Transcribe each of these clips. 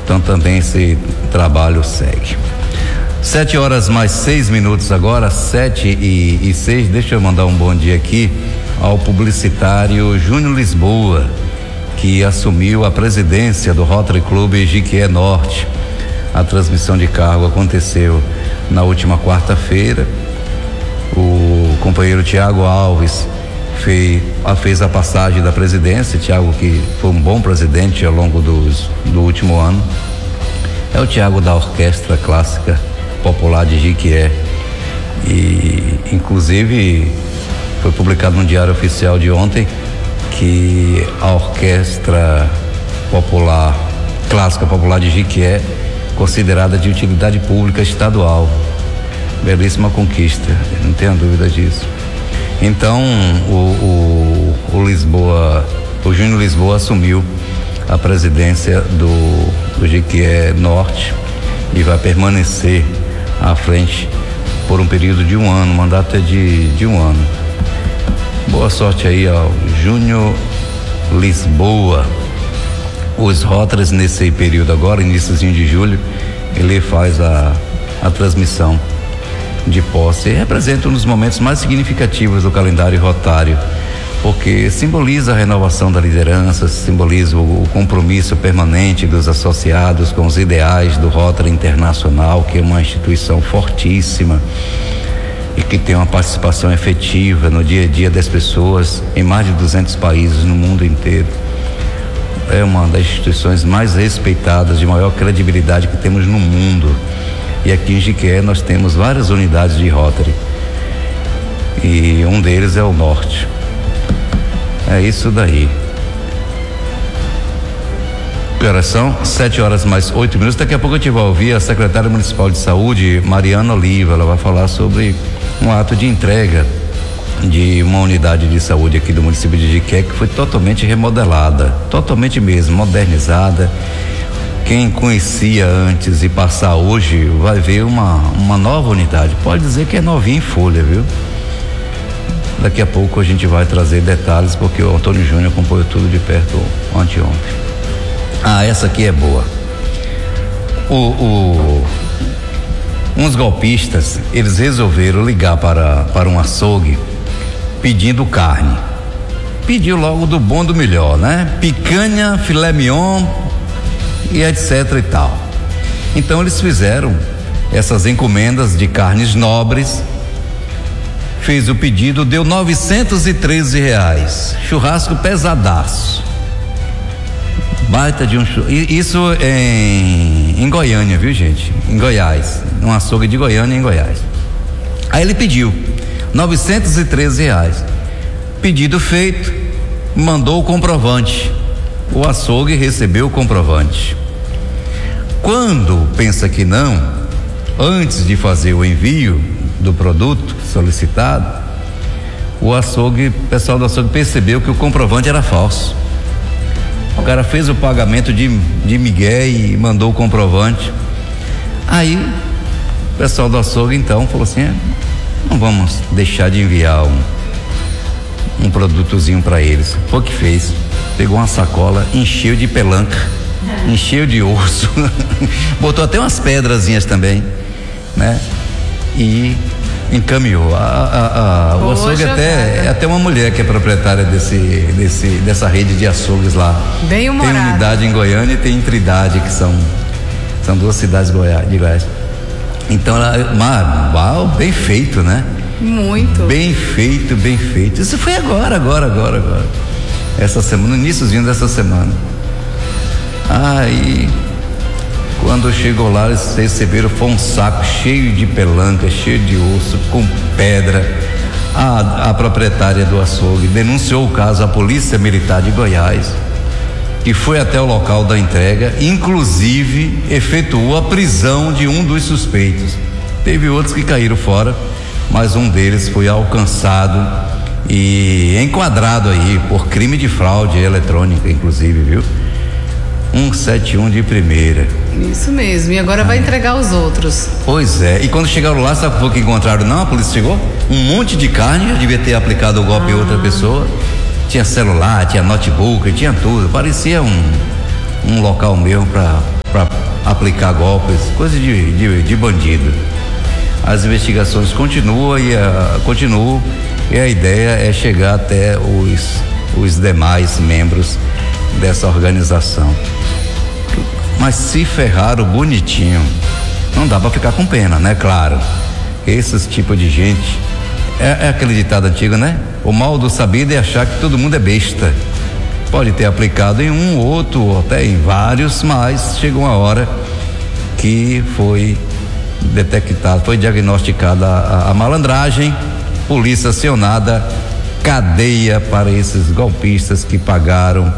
Então também esse trabalho segue. 7h mais 6 agora, 7h06. Deixa eu mandar um bom dia aqui ao publicitário Júnior Lisboa, que assumiu a presidência do Rotary Club Jiquié Norte. A transmissão de cargo aconteceu na última quarta-feira. O companheiro Tiago Alves fez a passagem da presidência. Tiago, que foi um bom presidente ao longo do último ano, é o Tiago da Orquestra Clássica Popular de Jiquié, e inclusive foi publicado no Diário Oficial de ontem que a Orquestra Popular Clássica Popular de Jiquié, considerada de utilidade pública estadual. Belíssima conquista, não tenho dúvida disso. Então o Júnior Lisboa assumiu a presidência do Jiquié Norte e vai permanecer à frente por um período de um ano. O mandato é de um ano. Boa sorte aí ao Júnior Lisboa. Os Rotaries, nesse período agora, iníciozinho de julho, ele faz a transmissão de posse. Representa um dos momentos mais significativos do calendário rotário, porque simboliza a renovação da liderança, simboliza o compromisso permanente dos associados com os ideais do Rotary Internacional, que é uma instituição fortíssima e que tem uma participação efetiva no dia a dia das pessoas em mais de 200 países no mundo inteiro. É uma das instituições mais respeitadas, de maior credibilidade que temos no mundo. E aqui em Jiquié nós temos várias unidades de Rotary, e um deles é o Norte. É isso daí. Que horas são? 7h mais 8. Daqui a pouco a gente vai ouvir a secretária municipal de saúde, Mariana Oliva. Ela vai falar sobre um ato de entrega de uma unidade de saúde aqui do município de Jiquié, que foi totalmente remodelada, totalmente mesmo, modernizada. Quem conhecia antes e passar hoje vai ver uma nova unidade. Pode dizer que é novinha em folha, viu? Daqui a pouco a gente vai trazer detalhes, porque o Antônio Júnior acompanhou tudo de perto anteontem. Essa aqui é boa. Uns golpistas, eles resolveram ligar para um açougue pedindo carne. Pediu logo do bom do melhor, né? Picanha, filé mignon e etc e tal. Então eles fizeram essas encomendas de carnes nobres, fez o pedido, deu R$913, churrasco pesadaço, baita de um isso em Goiânia, viu, gente? Em Goiás, um açougue de Goiânia, em Goiás. Aí ele pediu R$913, pedido feito, mandou o comprovante. O açougue recebeu o comprovante. Quando pensa que não, antes de fazer o envio do produto solicitado, o pessoal do açougue percebeu que o comprovante era falso. O cara fez o pagamento de migué e mandou o comprovante. Aí o pessoal do açougue então falou assim: não vamos deixar de enviar um produtozinho para eles. Foi o que fez. Pegou uma sacola, encheu de pelanca, encheu de osso, botou até umas pedrazinhas também, né? E encaminhou. O açougue até uma mulher que é proprietária dessa rede de açougues lá. Bem humorada. Tem unidade em Goiânia e tem em Trindade, que são duas cidades de Goiás. Então, bem feito, né? Muito. Bem feito, bem feito. Isso foi agora. Essa semana, no iníciozinho dessa semana. Aí, quando chegou lá, eles receberam, foi um saco cheio de pelanca, cheio de osso, com pedra. A proprietária do açougue denunciou o caso à Polícia Militar de Goiás, que foi até o local da entrega, inclusive efetuou a prisão de um dos suspeitos. Teve outros que caíram fora, mas um deles foi alcançado e enquadrado aí por crime de fraude eletrônica, inclusive, viu? 171 de primeira. Isso mesmo, e agora vai entregar os outros. Pois é, e quando chegaram lá, sabe o que encontraram? Não, a polícia chegou, um monte de carne, já devia ter aplicado o golpe em outra pessoa. Tinha celular, tinha notebook, tinha tudo, parecia um local mesmo para para aplicar golpes, coisa de bandido. As investigações continuam e a ideia é chegar até os demais membros dessa organização. Mas se ferraram bonitinho, não dá para ficar com pena, né? Claro, esses tipos de gente, é aquele ditado antigo, né? O mal do sabido é achar que todo mundo é besta. Pode ter aplicado em um, outro, até em vários, mas chegou uma hora que foi detectada, foi diagnosticada a malandragem, polícia acionada, cadeia para esses golpistas que pagaram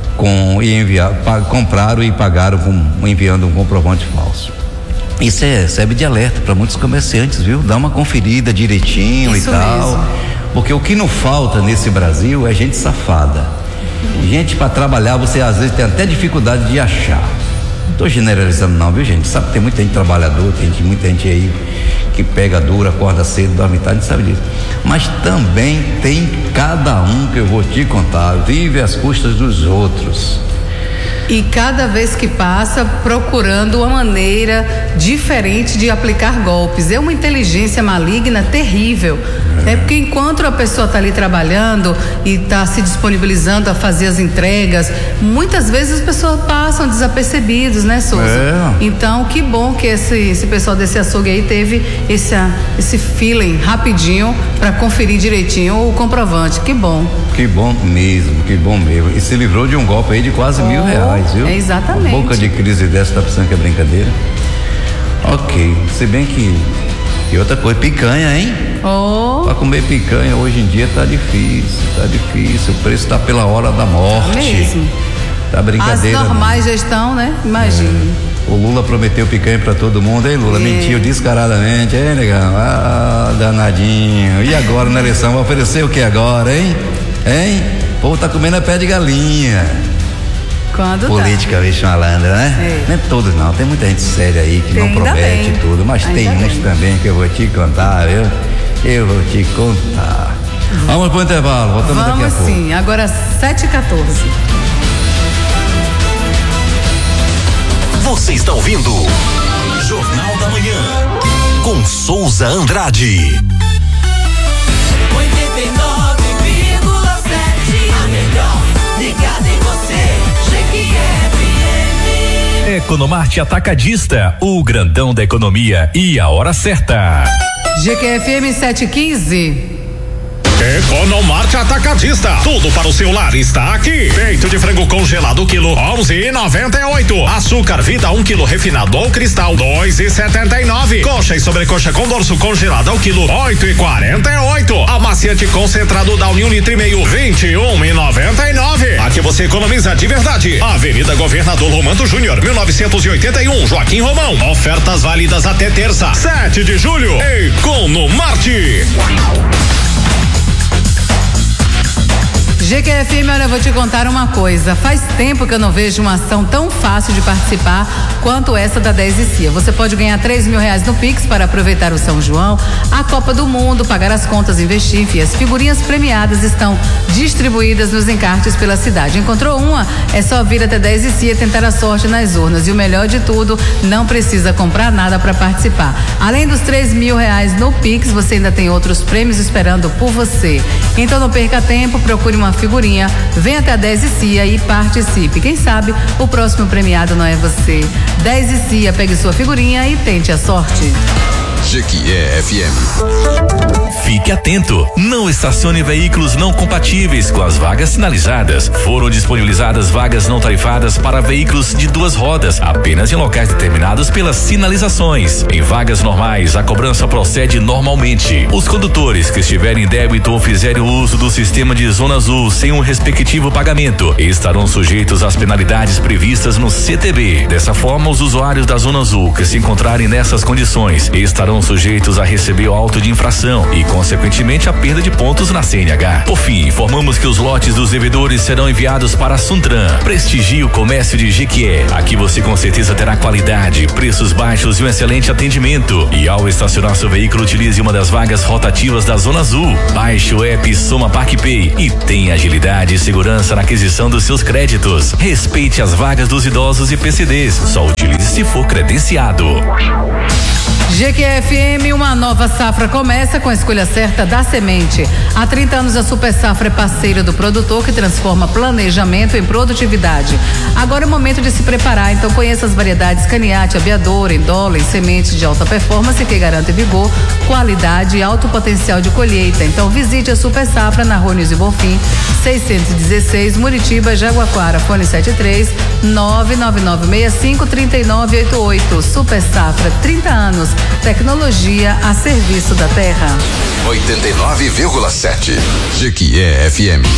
compraram e pagaram enviando um comprovante falso. Isso serve de alerta para muitos comerciantes, viu? Dá uma conferida direitinho e tal. Mesmo. Porque o que não falta nesse Brasil é gente safada. Gente para trabalhar, você às vezes tem até dificuldade de achar. Não tô generalizando não, viu, gente? Sabe que tem muita gente trabalhadora, tem muita gente aí que pega dura, acorda cedo, dorme tarde, sabe disso. Mas também tem cada um que eu vou te contar, vive às custas dos outros. E cada vez que passa procurando uma maneira diferente de aplicar golpes. É uma inteligência maligna terrível. É porque enquanto a pessoa está ali trabalhando e está se disponibilizando a fazer as entregas, muitas vezes as pessoas passam desapercebidos, né, Souza? Então, que bom que esse pessoal desse açougue aí teve esse feeling rapidinho para conferir direitinho o comprovante. Que bom. Que bom mesmo. E se livrou de um golpe aí de quase R$1.000, viu? É exatamente. Uma boca de crise dessa, tá pensando que é brincadeira? Ok, se bem que... E outra coisa, picanha, hein? Pra comer picanha hoje em dia tá difícil, o preço tá pela hora da morte. Tá mesmo. Tá brincadeira. As normais já estão, né? Imagina. O Lula prometeu picanha pra todo mundo, hein, Lula? Mentiu descaradamente, hein, negão? Danadinho. E agora na eleição vai oferecer o que agora, hein? O povo tá comendo a pé de galinha. Política, bicho malandra, né? Não é todos não, tem muita gente séria aí que não promete tudo, mas tem uns também que eu vou te contar, viu? Eu vou te contar. Vamos pro intervalo, voltamos daqui a pouco. Vamos sim, agora 7h14. Você está ouvindo Jornal da Manhã com Souza Andrade. 89,7, a melhor ligada em você. Economarte Atacadista, o grandão da economia e a hora certa. GQFM 715. Economarte Atacadista, tudo para o seu lar está aqui. Peito de frango congelado quilo 11,98. Açúcar Vida 1 quilo refinado ou cristal 2,79. Coxa e sobrecoxa com dorso congelado ao quilo 8,48. Amaciante concentrado Downy 1,5 litro 21,99. Aqui você economiza de verdade. Avenida Governador Romano Júnior 1981, Joaquim Romão. Ofertas válidas até terça, 7 de julho. Economarte. GQFM, olha, eu vou te contar uma coisa. Faz tempo que eu não vejo uma ação tão fácil de participar quanto essa da 10 e CIA. Você pode ganhar R$3.000 no Pix para aproveitar o São João, a Copa do Mundo, pagar as contas, investir, enfim. As figurinhas premiadas estão distribuídas nos encartes pela cidade. Encontrou uma? É só vir até 10 e CIA tentar a sorte nas urnas. E o melhor de tudo, não precisa comprar nada para participar. Além dos R$3.000 no Pix, você ainda tem outros prêmios esperando por você. Então não perca tempo, procure uma figurinha, venha até a 10 e CIA e participe. Quem sabe o próximo premiado não é você. 10 e CIA, pegue sua figurinha e tente a sorte. GQFM. Fique atento, não estacione veículos não compatíveis com as vagas sinalizadas. Foram disponibilizadas vagas não tarifadas para veículos de 2 rodas, apenas em locais determinados pelas sinalizações. Em vagas normais, a cobrança procede normalmente. Os condutores que estiverem em débito ou fizerem uso do sistema de Zona Azul sem um respectivo pagamento estarão sujeitos às penalidades previstas no CTB. Dessa forma, os usuários da Zona Azul que se encontrarem nessas condições estarão estarão sujeitos a receber o auto de infração e, consequentemente, a perda de pontos na CNH. Por fim, informamos que os lotes dos devedores serão enviados para a Suntran. Prestigie o comércio de Jequié. Aqui você com certeza terá qualidade, preços baixos e um excelente atendimento. E ao estacionar seu veículo, utilize uma das vagas rotativas da Zona Azul. Baixe o app Soma PacPay e tenha agilidade e segurança na aquisição dos seus créditos. Respeite as vagas dos idosos e PCDs. Só utilize se for credenciado. GQFM, uma nova safra começa com a escolha certa da semente. Há 30 anos a Super Safra é parceira do produtor que transforma planejamento em produtividade. Agora é o momento de se preparar, então conheça as variedades Caniate, Aviador, Endola e sementes de alta performance que garantem vigor, qualidade e alto potencial de colheita. Então visite a Super Safra na Rua Nilson Bonfim, 616, Muritiba, Jaguaquara, fone 73 999653988. Super Safra, 30 anos. Tecnologia a serviço da terra. 89,7 Jequié FM.